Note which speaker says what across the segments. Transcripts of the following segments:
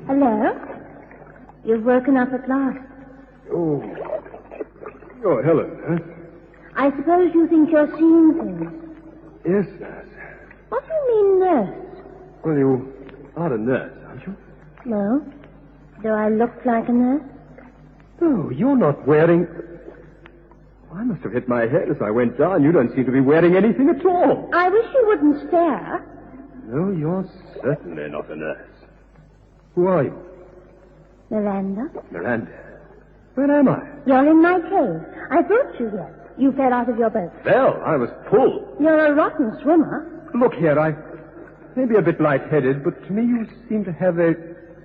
Speaker 1: Hello? You've woken up at last.
Speaker 2: Oh, Helen, huh?
Speaker 1: I suppose you think you're seeing things.
Speaker 2: Yes, nurse.
Speaker 1: What do you mean, nurse?
Speaker 2: Well, you are a nurse, aren't you?
Speaker 1: No. Do I look like a nurse?
Speaker 2: No, you're not wearing... I must have hit my head as I went down. You don't seem to be wearing anything at all.
Speaker 1: I wish you wouldn't stare.
Speaker 2: No, you're certainly not a nurse. Who are you?
Speaker 1: Miranda?
Speaker 2: Miranda. Where am I?
Speaker 1: You're in my cave. I brought you here. You fell out of your boat.
Speaker 2: Well, I was pulled.
Speaker 1: You're a rotten swimmer.
Speaker 2: Look here, I may be a bit light-headed, but to me you seem to have a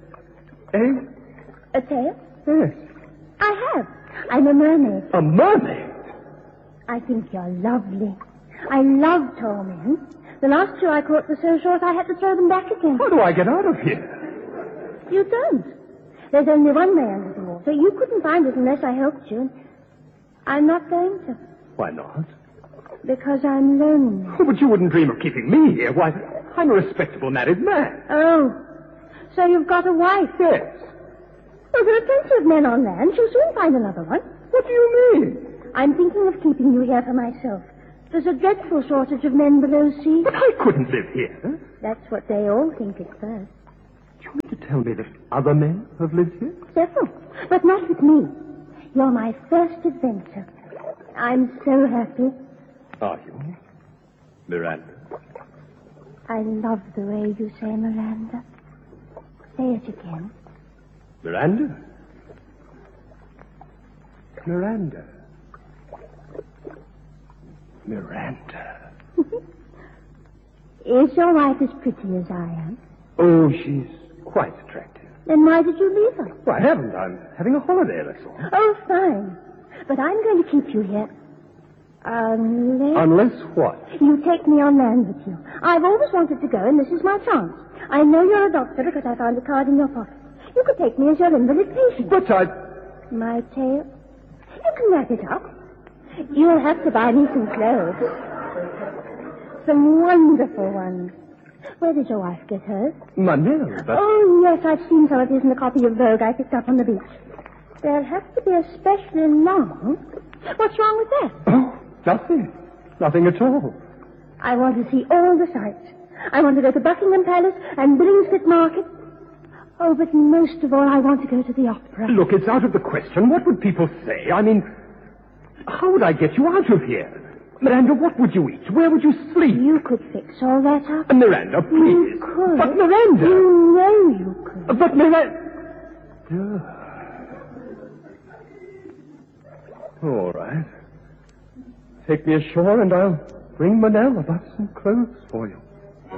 Speaker 1: tail?
Speaker 2: Yes.
Speaker 1: I have. I'm a mermaid.
Speaker 2: A mermaid?
Speaker 1: I think you're lovely. I love tall men. The last two I caught were so short I had to throw them back again.
Speaker 2: How do I get out of here?
Speaker 1: You don't. There's only one way under the water. You couldn't find it unless I helped you. I'm not going to.
Speaker 2: Why not?
Speaker 1: Because I'm lonely.
Speaker 2: Oh, but you wouldn't dream of keeping me here. Why, I'm a respectable married man.
Speaker 1: Oh, so you've got a wife?
Speaker 2: Yes.
Speaker 1: Well, there are plenty of men on land. You'll soon find another one.
Speaker 2: What do you mean?
Speaker 1: I'm thinking of keeping you here for myself. There's a dreadful shortage of men below sea.
Speaker 2: But I couldn't live here.
Speaker 1: That's what they all think at first.
Speaker 2: Do you mean to tell me that other men have lived here?
Speaker 1: Several, but not with me. You're my first adventure. I'm so happy.
Speaker 2: Are you? Miranda?
Speaker 1: I love the way you say Miranda. Say it again.
Speaker 2: Miranda? Miranda. Miranda.
Speaker 1: Is your wife as pretty as I am?
Speaker 2: Oh, she's quite attractive.
Speaker 1: Then why did you leave her?
Speaker 2: Well, I haven't. I'm having a holiday, that's all.
Speaker 1: Oh, fine. But I'm going to keep you here.
Speaker 2: Unless what?
Speaker 1: You take me on land with you. I've always wanted to go, and this is my chance. I know you're a doctor because I found a card in your pocket. You could take me as your invalid patient.
Speaker 2: But
Speaker 1: My tail? You can wrap it up. You'll have to buy me some clothes. Some wonderful ones. Where did your wife get hers?
Speaker 2: Manila, but...
Speaker 1: Oh, yes, I've seen some of these in a copy of Vogue I picked up on the beach. They'll have to be especially long. What's wrong with that?
Speaker 2: Oh, nothing. Nothing at all.
Speaker 1: I want to see all the sights. I want to go to Buckingham Palace and Billingsgate Market. Oh, but most of all, I want to go to the opera.
Speaker 2: Look, it's out of the question. What would people say? I mean, how would I get you out of here? Miranda, what would you eat? Where would you sleep?
Speaker 1: You could fix all that up.
Speaker 2: Miranda, please.
Speaker 1: You could.
Speaker 2: But Miranda...
Speaker 1: You know you could.
Speaker 2: But Miranda... All right. Take me ashore and I'll bring Manel about some clothes for you.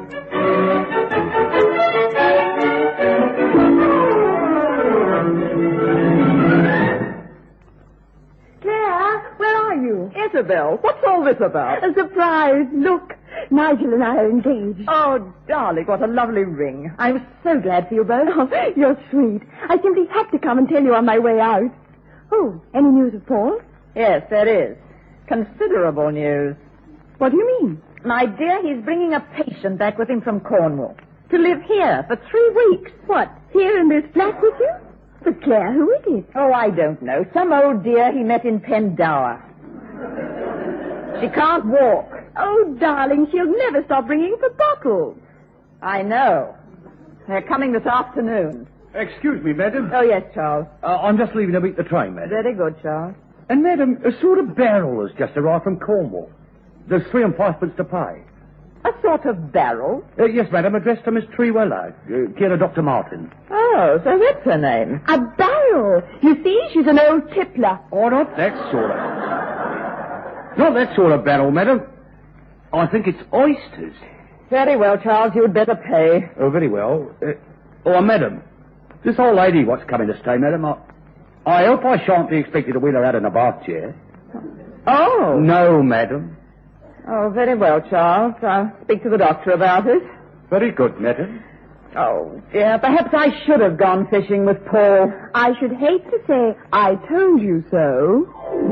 Speaker 1: Claire, where are you?
Speaker 3: Isabel, what's all this about?
Speaker 1: A surprise. Look, Nigel and I are engaged.
Speaker 3: Oh, darling, what a lovely ring. I'm so glad for you both.
Speaker 1: Oh, you're sweet. I simply had to come and tell you on my way out. Oh, any news of Paul?
Speaker 3: Yes, there is. Considerable news.
Speaker 1: What do you mean?
Speaker 3: My dear, he's bringing a patient back with him from Cornwall to live here for 3 weeks.
Speaker 1: What, here in this flat with you? But Claire, who is it?
Speaker 3: Oh, I don't know. Some old dear he met in Pendower. She can't walk.
Speaker 1: Oh, darling, she'll never stop bringing for bottles.
Speaker 3: I know. They're coming this afternoon.
Speaker 2: Excuse me, madam.
Speaker 3: Oh, yes, Charles.
Speaker 2: I'm just leaving to meet the train, madam.
Speaker 3: Very good, Charles.
Speaker 2: And, madam, a sort of barrel has just arrived from Cornwall. There's 3 and 5pence to pay.
Speaker 3: A sort of barrel?
Speaker 2: Yes, madam, addressed to Miss Treewellow, care of Dr. Martin.
Speaker 3: Oh, so that's her name.
Speaker 1: A barrel. You see, she's an old tippler.
Speaker 2: Oh, not that sort of... Not that sort of barrel, madam. I think it's oysters.
Speaker 3: Very well, Charles, you'd better pay.
Speaker 2: Oh, very well. Madam, this old lady what's coming to stay, madam, I hope I shan't be expected to wheel her out in a bath chair.
Speaker 3: Oh.
Speaker 2: No, madam.
Speaker 3: Oh, very well, Charles. I'll speak to the doctor about it.
Speaker 2: Very good, madam.
Speaker 3: Oh, dear, perhaps I should have gone fishing with Paul.
Speaker 1: I should hate to say, I told you so.